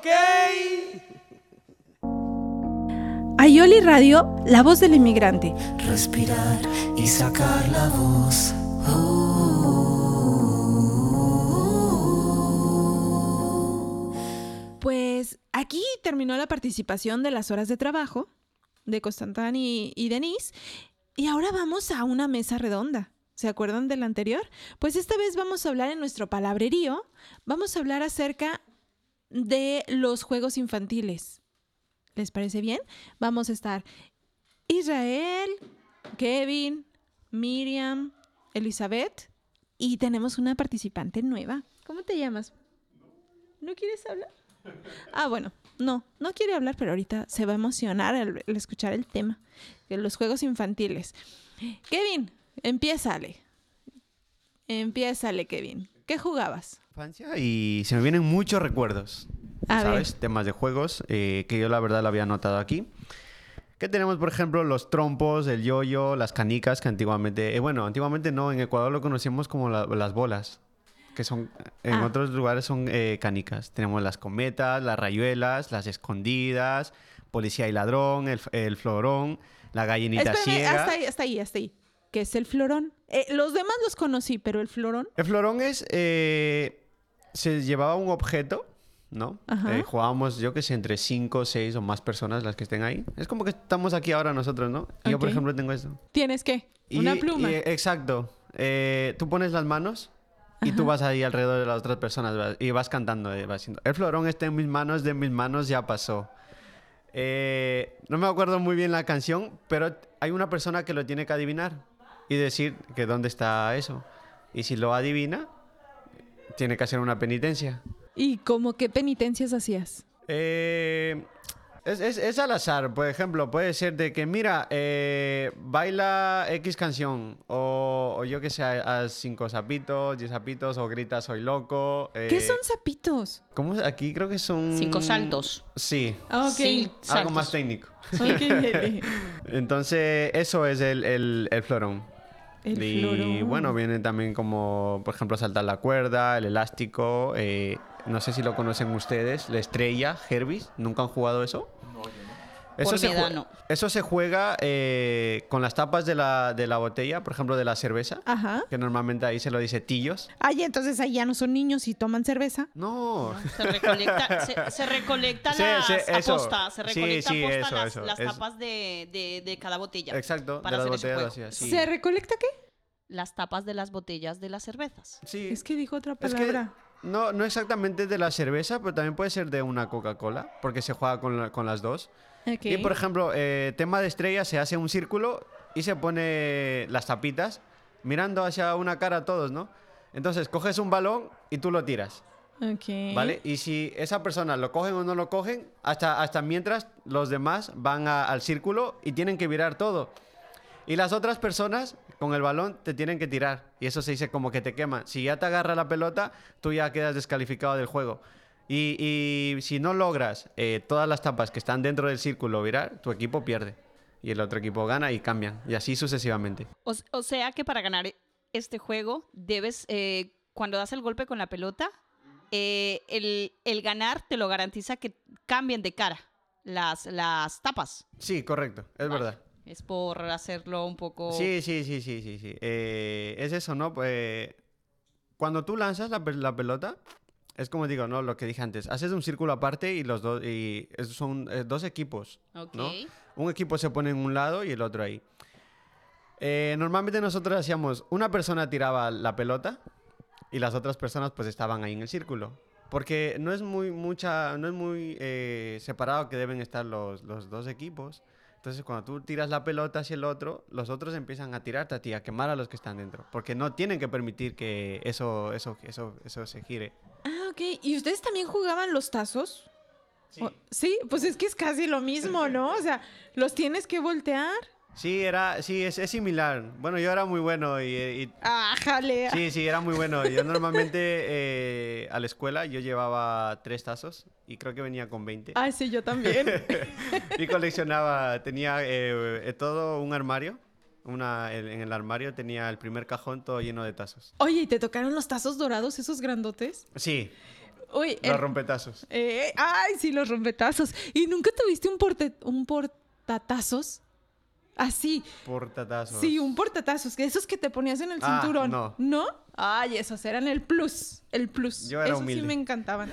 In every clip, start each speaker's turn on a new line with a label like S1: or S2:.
S1: Ok.
S2: Ayoli Radio, la voz del inmigrante.
S3: Respirar y sacar la voz.
S2: Pues aquí terminó la participación de las horas de trabajo de Constantán y Denise. Y ahora vamos a una mesa redonda. ¿Se acuerdan de la anterior? Pues esta vez vamos a hablar en nuestro palabrerío. Vamos a hablar acerca de los juegos infantiles. ¿Les parece bien? Vamos a estar Israel, Kevin, Miriam, Elizabeth y tenemos una participante nueva. ¿Cómo te llamas? ¿No quieres hablar? Ah, bueno, no quiere hablar, pero ahorita se va a emocionar al escuchar el tema de los juegos infantiles. Kevin, empiézale, Kevin. ¿Qué jugabas?
S1: Infancia y se me vienen muchos recuerdos,
S2: A
S1: ¿sabes?
S2: ver.
S1: Temas de juegos que yo la verdad lo había anotado aquí. Que tenemos, por ejemplo, los trompos, el yoyo, las canicas, que antiguamente... antiguamente no, en Ecuador lo conocíamos como las bolas, que son... En otros lugares son canicas. Tenemos las cometas, las rayuelas, las escondidas, policía y ladrón, el florón, la gallinita
S2: Espérame,
S1: ciega.
S2: hasta ahí. ¿Qué es el florón? Los demás los conocí, pero el florón...
S1: El florón es... se llevaba un objeto, ¿no?
S2: Ajá.
S1: Jugábamos, yo que sé, entre 5, 6 o más personas las que estén ahí. Es como que estamos aquí ahora nosotros, ¿no? Y yo, por
S2: Ok.
S1: ejemplo, tengo esto.
S2: ¿Tienes qué? Una pluma.
S1: Exacto. Tú pones las manos y tú vas ahí alrededor de las otras personas y vas cantando. Vas diciendo, el florón está en mis manos, de mis manos ya pasó. No me acuerdo muy bien la canción, pero hay una persona que lo tiene que adivinar y decir que dónde está eso. Y si lo adivina, tiene que hacer una penitencia.
S2: ¿Y cómo qué penitencias hacías?
S1: Es al azar. Por ejemplo, puede ser de que, mira, baila X canción. O yo que sé, haz 5 zapitos, 10 zapitos, o grita soy loco.
S2: ¿Qué son zapitos?
S1: ¿Cómo? Aquí creo que son...
S4: 5 saltos.
S1: Sí,
S2: Ah, ok.
S4: Sí,
S1: algo
S4: saltos.
S1: más técnico.
S2: Ok.
S1: Entonces, eso es el florón.
S2: El
S1: Y
S2: florón.
S1: bueno, viene también como, por ejemplo, saltar la cuerda, el elástico. No sé si lo conocen ustedes, la estrella, Herbis. ¿Nunca han jugado eso?
S4: Por mi edad, no.
S1: Eso se juega con las tapas de la botella, por ejemplo, de la cerveza.
S2: Ajá.
S1: Que normalmente ahí se lo dice tillos.
S2: Ay, entonces ahí ya no son niños y toman cerveza.
S1: No.
S4: Se recolecta
S1: Sí,
S4: las
S1: eso.
S4: apostas. Se recolecta
S1: Sí,
S4: aposta
S1: eso.
S4: las tapas de cada botella.
S1: Exacto,
S4: para
S1: de las
S4: hacer ese
S1: botellas
S4: juego.
S1: así.
S2: ¿Se recolecta qué?
S4: Las tapas de las botellas de las cervezas.
S1: Sí.
S2: Es que dijo otra
S1: Es que
S2: palabra.
S1: no exactamente de la cerveza, pero también puede ser de una Coca-Cola, porque se juega con las dos.
S2: Ok.
S1: Y por ejemplo, tema de estrella, se hace un círculo y se pone las tapitas mirando hacia una cara todos, ¿no? Entonces coges un balón y tú lo tiras,
S2: Ok.
S1: ¿vale? Y si esa persona lo cogen o no lo cogen, hasta mientras los demás van al círculo y tienen que virar todo. Y las otras personas con el balón te tienen que tirar. Y eso se dice como que te queman. Si ya te agarra la pelota, tú ya quedas descalificado del juego. Y si no logras todas las tapas que están dentro del círculo virar, tu equipo pierde. Y el otro equipo gana y cambian. Y así sucesivamente.
S4: O sea que para ganar este juego debes, cuando das el golpe con la pelota, el ganar te lo garantiza que cambien de cara las tapas.
S1: Sí, correcto. Es verdad.
S4: Es por hacerlo un poco...
S1: Sí. Es eso, ¿no? Pues, cuando tú lanzas la pelota, es como digo, ¿no? Lo que dije antes. Haces un círculo aparte y son dos equipos,
S4: Ok.
S1: ¿no? Un equipo se pone en un lado y el otro ahí. Normalmente nosotros hacíamos... Una persona tiraba la pelota y las otras personas pues estaban ahí en el círculo. Porque no es muy separado que deben estar los dos equipos. Entonces, cuando tú tiras la pelota hacia el otro, los otros empiezan a tirarte a ti, a quemar a los que están dentro. Porque no tienen que permitir que eso se gire.
S2: Ah, ok. ¿Y ustedes también jugaban los tazos?
S1: Sí.
S2: Sí, pues es que es casi lo mismo, ¿no? O sea, los tienes que voltear.
S1: Sí, es similar. Bueno, yo era muy bueno y
S2: Ah, jalea.
S1: sí, era muy bueno. Yo normalmente a la escuela yo llevaba 3 tazos y creo que venía con 20.
S2: Ay, sí, yo también.
S1: Y coleccionaba, tenía todo un armario. En el armario tenía el primer cajón todo lleno de tazos.
S2: Oye, ¿y te tocaron los tazos dorados, esos grandotes?
S1: Sí,
S2: Uy,
S1: Los rompetazos.
S2: ay, sí, los rompetazos. ¿Y nunca tuviste un portatazos? Así.
S1: Portatazos.
S2: Sí, un portatazos. Esos que te ponías en el
S1: Ah,
S2: cinturón.
S1: no.
S2: ¿No? Ay, esos eran el plus. El plus.
S1: Yo era
S2: esos
S1: humilde.
S2: sí me encantaban.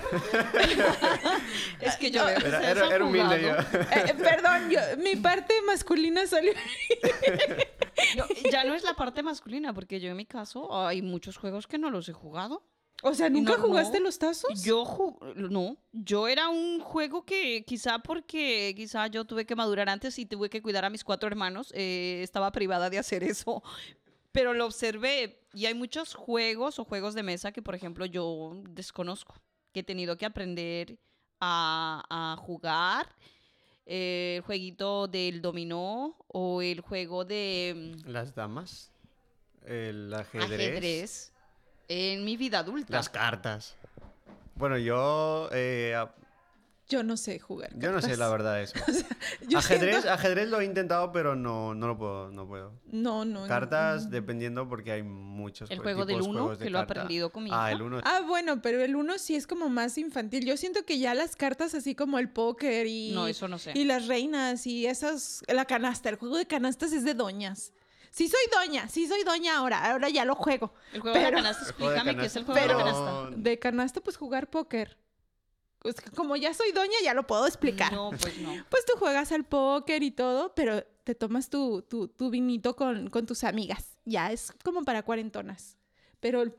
S4: Es que yo veo que ustedes
S1: Era
S4: han
S1: humilde yo.
S4: jugado.
S2: Perdón, mi parte masculina salió.
S4: No, ya no es la parte masculina, porque yo en mi caso hay muchos juegos que no los he jugado.
S2: O sea, ¿nunca
S4: No,
S2: jugaste
S4: no.
S2: los tazos?
S4: No, yo era un juego que quizá yo tuve que madurar antes y tuve que cuidar a mis 4 hermanos, estaba privada de hacer eso, pero lo observé y hay muchos juegos o juegos de mesa que, por ejemplo, yo desconozco, que he tenido que aprender a jugar, el jueguito del dominó o el juego de
S1: Las damas. El ajedrez.
S4: ajedrez en mi vida adulta.
S1: Las cartas. Bueno, yo
S2: Yo no sé jugar.
S1: no sé
S2: cartas.
S1: la verdad eso.
S2: Yo
S1: Ajedrez,
S2: siento-
S1: ajedrez lo he intentado, pero no lo puedo, no puedo.
S2: No.
S1: Cartas, dependiendo, porque hay muchos
S4: El juego del
S1: tipos
S4: uno,
S1: juegos de
S4: que lo he
S1: carta.
S4: aprendido con mi
S1: Ah,
S4: hija.
S1: el uno.
S2: Ah, bueno, pero el uno sí es como más infantil. Yo siento que ya las cartas así como el póker y...
S4: No, eso no sé.
S2: Y las reinas y esas... La canasta, el juego de canastas es de doñas. Sí soy doña ahora ya lo juego.
S4: El juego de la
S2: Pero-
S4: canasta,
S1: El juego de
S4: explícame qué es el
S1: canasta.
S4: juego de la
S2: Pero-
S4: canasta.
S2: De canasta, pues jugar póker. Pues, como ya soy doña, ya lo puedo explicar.
S4: No, pues no.
S2: Pues tú juegas al póker y todo, pero te tomas tu vinito con tus amigas. Ya es como para cuarentonas. Pero el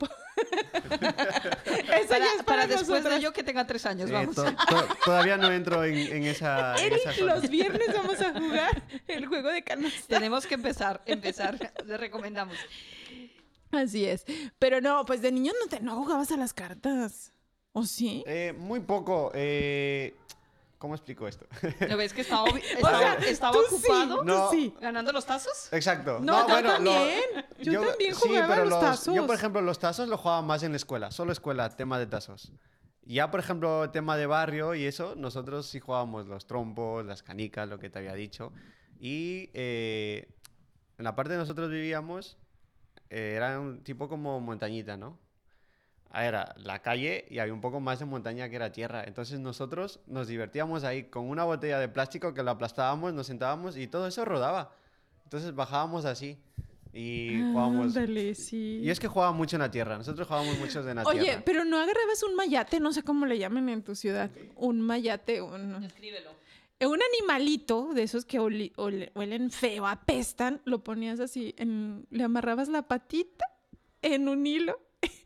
S2: Eso ya es
S4: Para después de
S2: nosotras.
S4: yo que tenga 3 años, vamos.
S1: Todavía no entro en esa. en esa
S2: Eric,
S1: cosa.
S2: los viernes vamos a jugar el juego de canasta.
S4: Tenemos que empezar. Le recomendamos.
S2: Así es. Pero no, pues de niño no jugabas a las cartas. ¿O sí?
S1: Muy poco. ¿Cómo explico esto?
S4: ¿No ves que estaba
S2: tú
S4: ocupado
S2: sí,
S1: No.
S2: tú sí.
S4: ganando los tazos?
S1: Exacto.
S2: No, yo
S1: bueno,
S2: también. Yo también jugaba
S1: pero
S2: los tazos.
S1: Yo, por ejemplo, los tazos los jugaba más en la escuela. Solo escuela, tema de tazos. Ya, por ejemplo, tema de barrio y eso, nosotros sí jugábamos los trompos, las canicas, lo que te había dicho. Y en la parte de nosotros vivíamos, era un tipo como montañita, ¿no? Era la calle y había un poco más de montaña que era tierra. Entonces nosotros nos divertíamos ahí con una botella de plástico que la aplastábamos, nos sentábamos y todo eso rodaba. Entonces bajábamos así y jugábamos.
S2: Ándale, sí.
S1: Y es que jugaba mucho en la tierra. Nosotros jugábamos mucho en la
S2: Oye,
S1: tierra.
S2: pero no agarrabas un mayate, no sé cómo le llaman en tu ciudad. Un mayate, un animalito de esos que huelen feo, apestan, lo ponías así, le amarrabas la patita en un hilo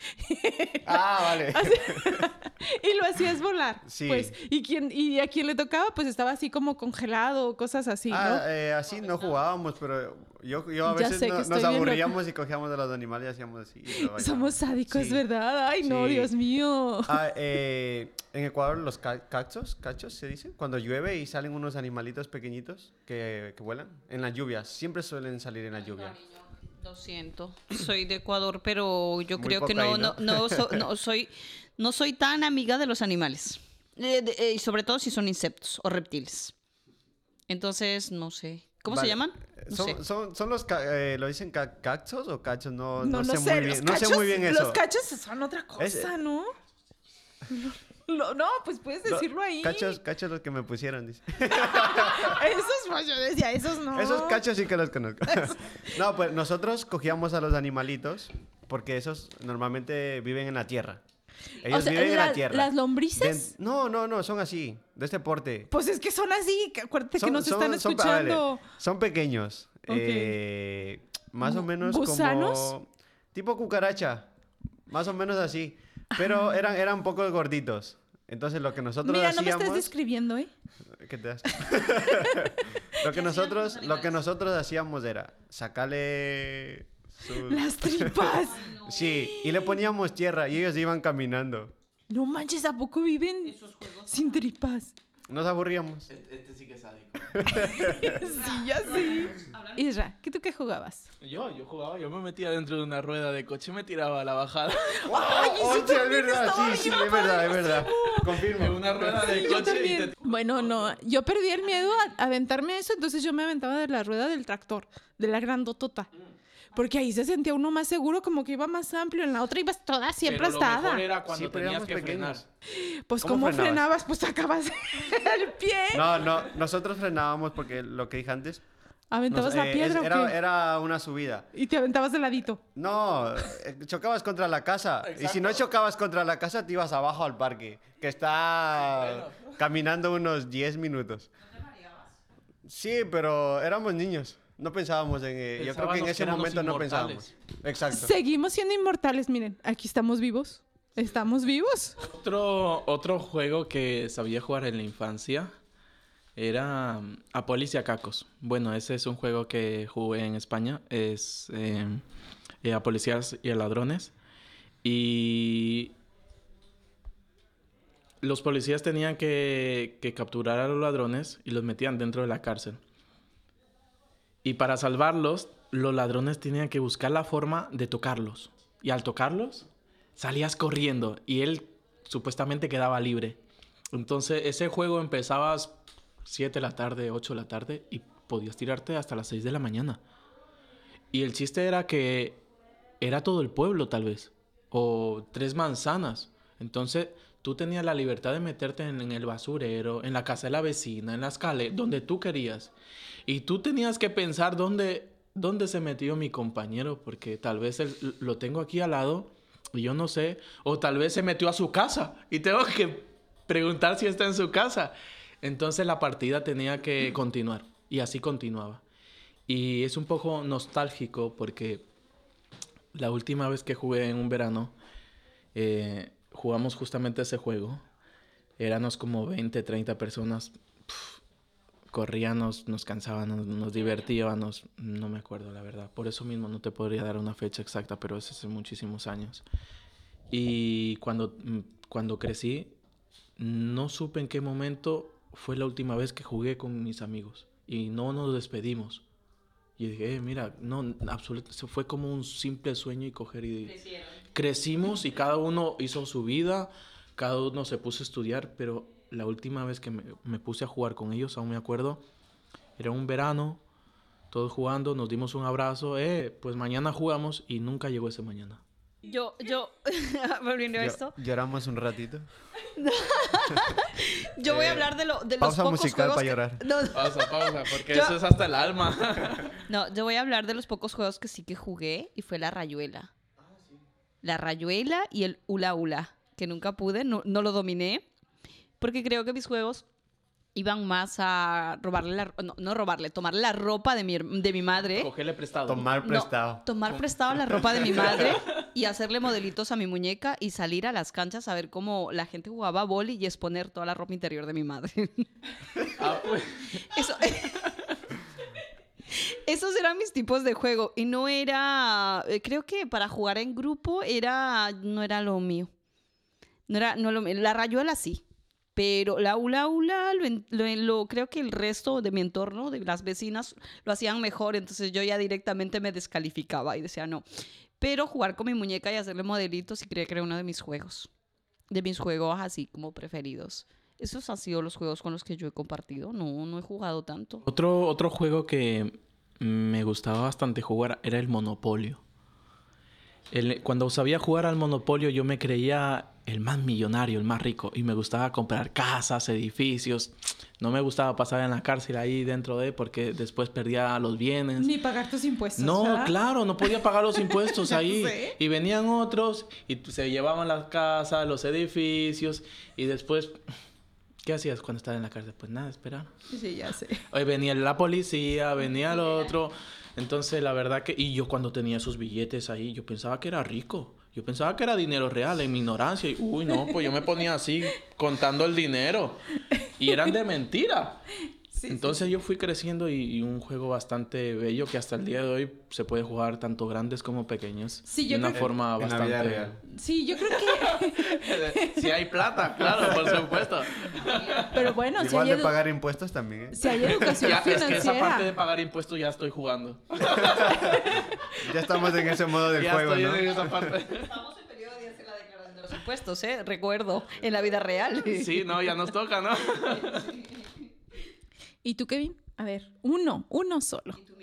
S1: Ah, vale.
S2: y lo hacías volar.
S1: Sí.
S2: Pues, y a quien le tocaba, pues estaba así como congelado, cosas así, ¿no?
S1: Así no jugábamos, pero yo a
S2: Ya
S1: veces
S2: sé que
S1: nos
S2: estoy bien
S1: aburríamos y cogíamos de los animales y hacíamos así. y lo bailábamos.
S2: Somos sádicos,
S1: Sí.
S2: ¿verdad? Ay, no,
S1: Sí.
S2: Dios mío.
S1: En Ecuador los cachos se dice, cuando llueve y salen unos animalitos pequeñitos que vuelan en las lluvias, siempre suelen salir en la lluvia.
S4: Lo siento, soy de Ecuador, pero yo
S1: Muy
S4: creo que
S1: poco ahí,
S4: no soy tan amiga de los animales. Y sobre todo si son insectos o reptiles. Entonces, no sé. ¿Cómo se
S1: Vale.
S4: llaman? No sé.
S1: Son los, ¿lo dicen cachos o cachos? No
S2: No
S1: sé muy bien.
S2: los
S1: No sé
S2: cachos-
S1: muy bien eso.
S2: Los cachos son otra cosa,
S1: Es-
S2: ¿no? No, pues puedes decirlo ahí.
S1: Cachos los que me pusieron, dice.
S2: Esos, pues yo decía, esos no.
S1: Esos cachos sí que los conozco. No, pues nosotros cogíamos a los animalitos porque esos normalmente viven en la tierra. Ellos
S2: O sea,
S1: viven en la tierra.
S2: ¿Las lombrices?
S1: No, son así, de este porte.
S2: Pues es que son así, que acuérdate que nos están
S1: vale,
S2: escuchando.
S1: son pequeños.
S2: Ok.
S1: Más o menos
S2: ¿Gusanos?
S1: como... Tipo cucaracha. Más o menos así. Pero eran un poco gorditos. Entonces lo que nosotros
S2: Mira, no me
S1: hacíamos...
S2: estás describiendo, ¿eh?
S1: ¿Qué te das? lo que nosotros hacíamos era sacarle
S2: Las tripas.
S1: Sí, y le poníamos tierra y ellos iban caminando.
S2: No manches, ¿a poco viven sin tripas?
S1: Nos aburríamos.
S5: Este sí que es sádico.
S2: Sí, ya sí. Isra, ¿tú qué jugabas?
S5: Yo jugaba, yo me metía dentro de una rueda de coche y me tiraba a la bajada.
S2: ¡Ay, eso
S1: Hostia, es
S2: también
S1: verdad,
S2: estaba
S1: sí,
S2: bien
S1: es verdad.
S5: En
S1: Confirmo.
S5: una rueda de
S2: Yo
S5: coche y
S2: también. Bueno, no, yo perdí el miedo a aventarme eso, entonces yo me aventaba de la rueda del tractor, de la grandotota. Porque ahí se sentía uno más seguro, como que iba más amplio. En la otra ibas toda siempre
S5: Pero lo mejor
S2: estada.
S5: era cuando
S1: Sí, pero
S5: tenías
S1: éramos
S5: que frenar.
S1: pequeños.
S2: Pues,
S1: ¿Cómo
S2: ¿cómo
S1: frenabas?
S2: frenabas? Pues sacabas el pie.
S1: No, nosotros frenábamos porque lo que dije antes.
S2: ¿Aventabas la piedra o qué?
S1: Era una subida.
S2: Y te aventabas de ladito.
S1: No, chocabas contra la casa. Y si no chocabas contra la casa, te ibas abajo al parque, que está caminando unos 10 minutos. Sí, pero éramos niños. No pensábamos en... yo creo que en
S5: Pensábamos
S1: ese
S5: que éramos
S1: momento no
S5: inmortales.
S1: pensábamos. Exacto.
S2: Seguimos siendo inmortales, miren. Aquí estamos vivos. Estamos vivos.
S5: Otro juego que sabía jugar en la infancia era a Polis y a Cacos. Bueno, ese es un juego que jugué en España. Es a policías y a ladrones. Y los policías tenían que capturar a los ladrones y los metían dentro de la cárcel. Y para salvarlos, los ladrones tenían que buscar la forma de tocarlos. Y al tocarlos, salías corriendo y él supuestamente quedaba libre. Entonces, ese juego empezabas 7 de la tarde, 8 de la tarde y podías tirarte hasta las 6 de la mañana. Y el chiste era que era todo el pueblo, tal vez. O 3 manzanas. Entonces, tú tenías la libertad de meterte en el basurero, en la casa de la vecina, en la escalera, donde tú querías. Y tú tenías que pensar dónde se metió mi compañero, porque tal vez lo tengo aquí al lado y yo no sé. O tal vez se metió a su casa y tengo que preguntar si está en su casa. Entonces la partida tenía que continuar y así continuaba. Y es un poco nostálgico porque la última vez que jugué en un verano, jugamos justamente ese juego. Éramos como 20, 30 personas. Corríamos, nos cansábamos, nos divertíamos. No me acuerdo, la verdad. Por eso mismo no te podría dar una fecha exacta, pero es hace muchísimos años. Y cuando crecí, no supe en qué momento fue la última vez que jugué con mis amigos. Y no nos despedimos. Y dije, mira, no, absolutamente, fue como un simple sueño y coger y... Crecimos y cada uno hizo su vida, cada uno se puso a estudiar, pero la última vez que me puse a jugar con ellos, aún me acuerdo, era un verano, todos jugando, nos dimos un abrazo, pues mañana jugamos y nunca llegó ese mañana.
S4: Yo volviendo a esto,
S1: Lloramos un ratito.
S4: yo voy a hablar de los
S1: Pausa
S4: pocos
S1: musical
S4: juegos
S1: para
S4: que-
S1: llorar.
S4: No,
S5: Pausa, porque
S4: Yo-
S5: eso es hasta el alma.
S4: no, yo voy a hablar de los pocos juegos que sí que jugué y fue la rayuela. La rayuela y el hula hula, que nunca pude, no lo dominé, porque creo que mis juegos iban más a robarle tomarle la ropa de mi madre.
S5: Cogerle prestado.
S1: Tomar prestado.
S4: No, tomar prestado la ropa de mi madre y hacerle modelitos a mi muñeca y salir a las canchas a ver cómo la gente jugaba vóley y exponer toda la ropa interior de mi madre.
S5: Ah, pues.
S4: Eso... Esos eran mis tipos de juego y no era... creo que para jugar en grupo no era lo mío. No era lo mío. La rayuela sí. Pero la hula hula, creo que el resto de mi entorno, de las vecinas, lo hacían mejor. Entonces yo ya directamente me descalificaba y decía no. Pero jugar con mi muñeca y hacerle modelitos sí creo que era uno de mis juegos. De mis juegos así como preferidos. Esos han sido los juegos con los que yo he compartido. No he jugado tanto.
S5: Otro juego que me gustaba bastante jugar era el Monopolio. Cuando sabía jugar al Monopolio yo me creía el más millonario, el más rico. Y me gustaba comprar casas, edificios. No me gustaba pasar en la cárcel ahí dentro porque después perdía los bienes.
S2: Ni pagar tus impuestos.
S5: No,
S2: ¿verdad?
S5: claro, no podía pagar los impuestos ahí.
S2: sé.
S5: Y venían otros y se llevaban las casas, los edificios. Y después, ¿qué hacías cuando estabas en la cárcel? Pues nada, esperar.
S2: Sí, ya sé.
S5: Hoy venía la policía, venía el otro. Entonces, la verdad que... Y yo cuando tenía esos billetes ahí, yo pensaba que era rico. Yo pensaba que era dinero real, en mi ignorancia. Y, uy, no, pues yo me ponía así, contando el dinero. Y eran de mentira.
S2: Sí,
S5: Entonces yo fui creciendo y un juego bastante bello que hasta el día de hoy se puede jugar tanto grandes como pequeños.
S2: Sí,
S5: de
S2: yo
S5: una
S2: creo-
S5: forma
S1: En la
S5: bastante...
S1: vida real.
S2: Sí, yo creo que...
S5: Si hay plata, claro, por supuesto.
S2: Pero bueno, si
S1: Igual
S2: hay,
S1: de pagar impuestos también, ¿eh?
S2: si hay educación
S5: Ya, es que esa
S2: financiera.
S5: parte de pagar impuestos ya estoy jugando.
S1: Ya estamos en ese modo del
S5: ya
S1: juego,
S5: estoy
S1: ¿no?
S5: en esa parte.
S4: Estamos en periodo de hacer la declaración de los impuestos, ¿eh? Recuerdo, en la vida real.
S5: Sí, no, ya nos toca, ¿no?
S2: ¿Y tú, Kevin? A ver, uno solo.
S4: ¿Y tú, Miriam?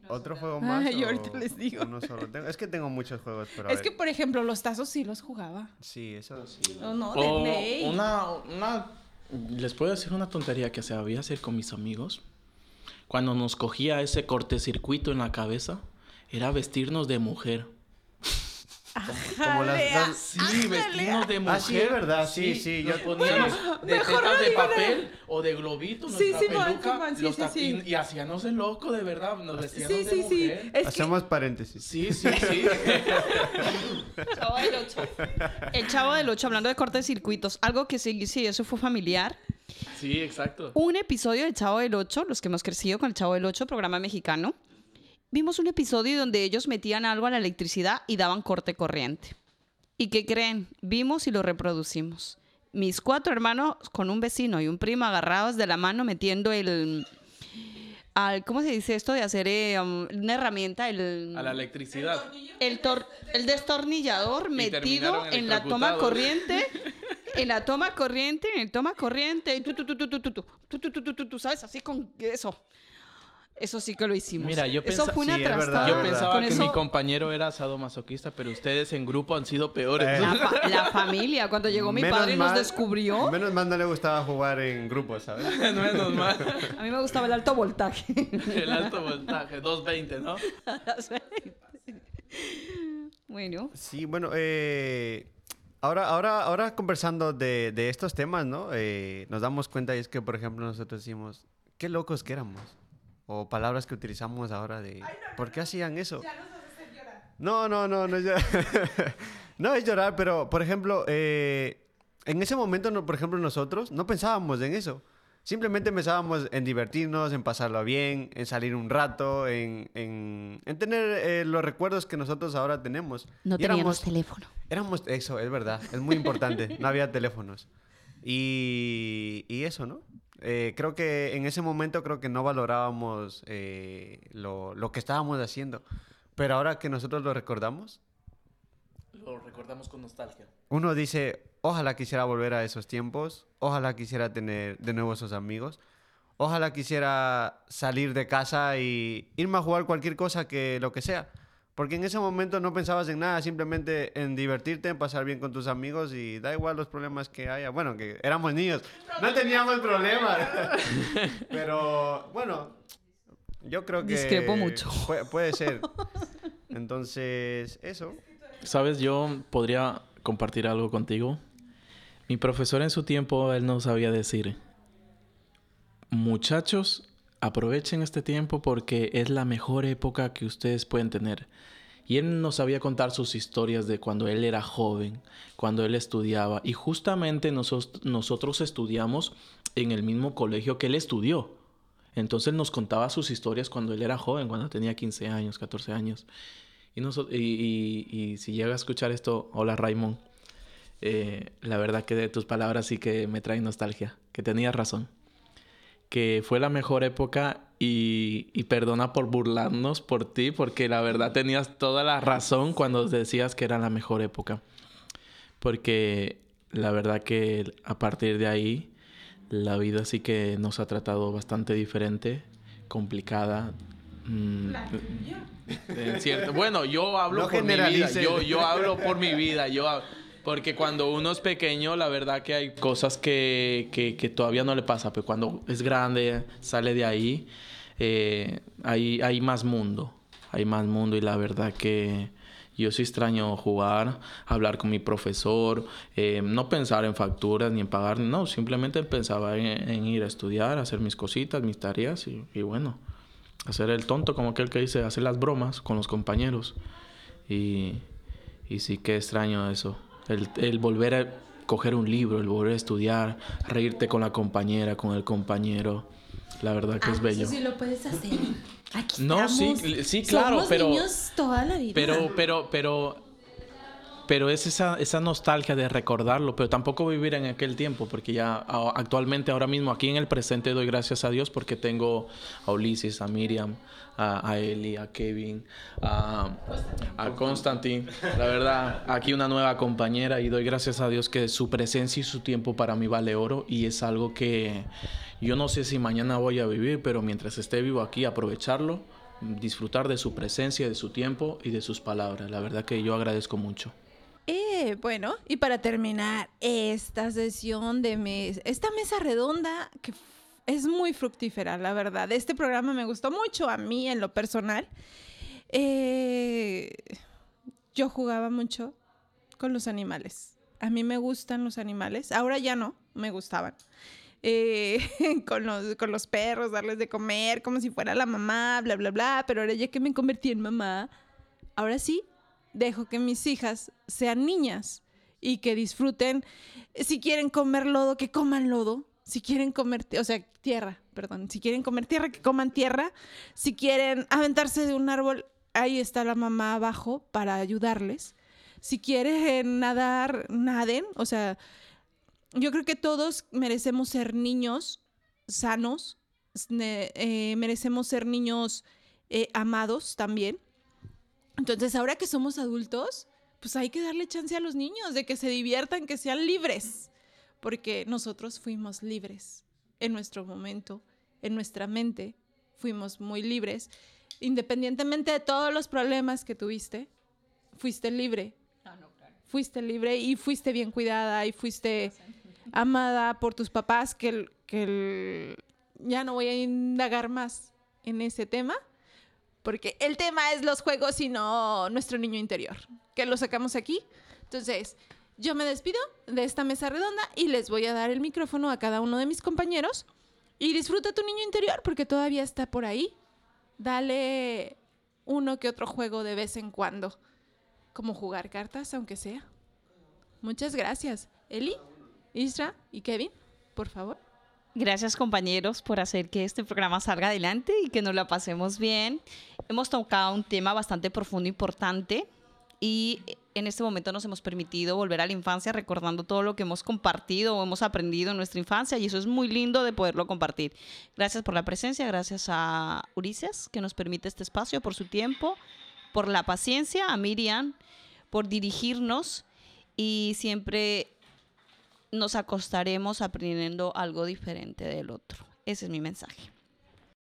S1: ¿Otro juego más?
S2: Ay,
S1: o
S2: ahorita les digo.
S1: uno solo? Es que tengo muchos juegos, pero a
S2: Es
S1: ver.
S2: que, por ejemplo, los tazos sí los jugaba.
S1: Sí, eso sí.
S2: No, de
S5: O
S2: ley.
S5: les puedo decir una tontería que sabía hacer con mis amigos. Cuando nos cogía ese cortocircuito en la cabeza, era vestirnos de mujer.
S1: Como las-
S5: Sí, vestirnos de mujer.
S1: Ah, sí, es verdad, sí,
S5: Nos
S1: yo-
S5: poníamos de
S2: mejor
S5: tetas
S2: no
S5: de
S2: digan
S5: papel o de globito,
S2: Sí,
S5: nuestra
S2: Simón,
S5: peluca,
S2: Simón, sí,
S5: los
S2: sí,
S5: tap-
S2: sí.
S5: Y hacíamos el loco, de verdad, nos vestíamos
S2: Sí,
S5: de
S2: sí, sí.
S5: mujer.
S2: Es que
S1: Hacemos paréntesis.
S5: Sí, sí, sí.
S4: Chavo del 8. El Chavo del 8, hablando de cortocircuitos, algo que sí, eso fue familiar.
S5: Sí, exacto.
S4: Un episodio del Chavo del 8, los que hemos crecido con el Chavo del 8, programa mexicano, vimos un episodio donde ellos metían algo a la electricidad y daban corte corriente. ¿Y qué creen? Vimos y lo reproducimos. Mis 4 hermanos con un vecino y un primo agarrados de la mano metiendo ¿cómo se dice esto? De hacer una herramienta,
S5: A la electricidad.
S4: el destornillador metido
S5: terminaron
S4: en la toma
S5: electrocutados.
S4: corriente, en la toma corriente, en el toma corriente, y tú, ¿sabes? Así con eso. Eso sí que lo hicimos.
S5: Mira, yo
S4: eso fue una
S1: sí, es verdad,
S4: trastada.
S1: es
S5: Yo
S1: verdad.
S5: pensaba
S4: Con
S5: que
S4: eso,
S5: mi compañero era sadomasoquista, pero ustedes en grupo han sido peores.
S4: la familia, cuando llegó mi padre y nos descubrió,
S1: Menos mal no le gustaba jugar en grupo, ¿sabes?
S5: Menos mal.
S4: a mí me gustaba el alto voltaje.
S5: El alto voltaje, 220, ¿no?
S4: Bueno,
S1: Sí, bueno, ahora conversando de estos temas, ¿no? Nos damos cuenta y es que, por ejemplo, nosotros decimos, qué locos que éramos. O palabras que utilizamos ahora de, ¿por qué hacían eso? No es llorar. No es llorar, pero, por ejemplo, en ese momento, por ejemplo, nosotros no pensábamos en eso. Simplemente pensábamos en divertirnos, en pasarlo bien, en salir un rato, en tener los recuerdos que nosotros ahora tenemos.
S4: no
S1: Y
S4: teníamos teléfono.
S1: eso, es verdad, es muy importante, no había teléfonos. Y eso, ¿no? Creo que en ese momento creo que no valorábamos lo que estábamos haciendo. Pero ahora que nosotros lo recordamos,
S5: Lo recordamos con nostalgia.
S1: uno dice, ojalá quisiera volver a esos tiempos, ojalá quisiera tener de nuevo esos amigos, ojalá quisiera salir de casa y irme a jugar cualquier cosa que lo que sea. Porque en ese momento no pensabas en nada, simplemente en divertirte, en pasar bien con tus amigos y da igual los problemas que haya. Bueno, que éramos niños, no teníamos problemas. Pero bueno, yo creo que...
S4: Discrepo mucho.
S1: Puede ser. Entonces, eso.
S5: ¿Sabes? Yo podría compartir algo contigo. Mi profesor en su tiempo, él nos sabía decir, muchachos, aprovechen este tiempo porque es la mejor época que ustedes pueden tener. Y él nos sabía contar sus historias de cuando él era joven, cuando él estudiaba. Y justamente nosotros estudiamos en el mismo colegio que él estudió. Entonces él nos contaba sus historias cuando él era joven, cuando tenía 15 años, 14 años. Y si llega a escuchar esto, hola Raymond, la verdad que de tus palabras sí que me trae nostalgia, que tenías razón. Que fue la mejor época y perdona por burlarnos por ti, porque la verdad tenías toda la razón cuando decías que era la mejor época. Porque la verdad que a partir de ahí, la vida sí que nos ha tratado bastante diferente, complicada. Bueno, yo hablo
S1: No
S5: por mi vida.
S1: generalices.
S5: Yo hablo por mi vida. Porque cuando uno es pequeño, la verdad que hay cosas que todavía no le pasa. Pero cuando es grande, sale de ahí, hay más mundo. Hay más mundo y la verdad que yo sí extraño jugar, hablar con mi profesor, no pensar en facturas ni en pagar. No, simplemente pensaba en ir a estudiar, hacer mis cositas, mis tareas y bueno, hacer el tonto como aquel que dice, hacer las bromas con los compañeros. Y sí que extraño eso. El volver a coger un libro, el volver a estudiar, reírte con la compañera, con el compañero. La verdad que es bello.
S2: Eso sí lo puedes hacer. Aquí
S5: No,
S2: estamos.
S5: sí, claro,
S2: Somos
S5: pero...
S2: niños toda la vida.
S5: Pero es esa nostalgia de recordarlo, pero tampoco vivir en aquel tiempo, porque ya actualmente, ahora mismo, aquí en el presente doy gracias a Dios porque tengo a Ulises, a Miriam, a Eli, a Kevin, a Constantin. La verdad, aquí una nueva compañera y doy gracias a Dios que su presencia y su tiempo para mí vale oro y es algo que yo no sé si mañana voy a vivir, pero mientras esté vivo aquí, aprovecharlo disfrutar de su presencia, de su tiempo y de sus palabras. La verdad que yo agradezco mucho.
S2: Bueno, y para terminar esta sesión esta mesa redonda que es muy fructífera, la verdad. Este programa me gustó mucho a mí en lo personal. Yo jugaba mucho con los animales. A mí me gustan los animales. Ahora ya no, me gustaban. Con los perros, darles de comer como si fuera la mamá, bla, bla, bla. Pero ahora ya que me convertí en mamá, ahora sí dejo que mis hijas sean niñas y que disfruten. Si quieren comer lodo, que coman lodo. Si quieren comer, tierra, perdón. Si quieren comer tierra, que coman tierra. Si quieren aventarse de un árbol, ahí está la mamá abajo para ayudarles. Si quieren nadar, naden. O sea, yo creo que todos merecemos ser niños sanos. Merecemos ser niños amados también. Entonces, ahora que somos adultos, pues hay que darle chance a los niños de que se diviertan, que sean libres. Porque nosotros fuimos libres en nuestro momento, en nuestra mente. Fuimos muy libres. Independientemente de todos los problemas que tuviste, fuiste libre. Fuiste libre y fuiste bien cuidada y fuiste amada por tus papás, ya no voy a indagar más en ese tema, porque el tema es los juegos y no nuestro niño interior, que lo sacamos aquí. Entonces, yo me despido de esta mesa redonda y les voy a dar el micrófono a cada uno de mis compañeros. Y disfruta tu niño interior porque todavía está por ahí. Dale uno que otro juego de vez en cuando, como jugar cartas, aunque sea. Muchas gracias. Eli, Isra y Kevin, por favor.
S4: Gracias, compañeros, por hacer que este programa salga adelante y que nos la pasemos bien. Hemos tocado un tema bastante profundo e importante y en este momento nos hemos permitido volver a la infancia recordando todo lo que hemos compartido o hemos aprendido en nuestra infancia, y eso es muy lindo de poderlo compartir. Gracias por la presencia, gracias a Ulises, que nos permite este espacio, por su tiempo, por la paciencia, a Miriam, por dirigirnos, y siempre nos acostaremos aprendiendo algo diferente del otro. Ese es mi mensaje.